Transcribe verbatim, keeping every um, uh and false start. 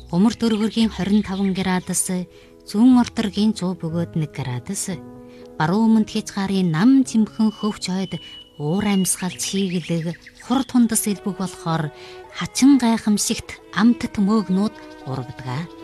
Гомор дөрвөргийн хорин таван градус, зүүн орторгийн зуун бөгөөд нэг градус. Баруун өмнөд хязгаарын нам цэмхэн хөвч хойд уур амьсгал чиглэг хурд хундас элбэг болохоор хачин гайхамшигт амт төмөөгнүүд урагдаг.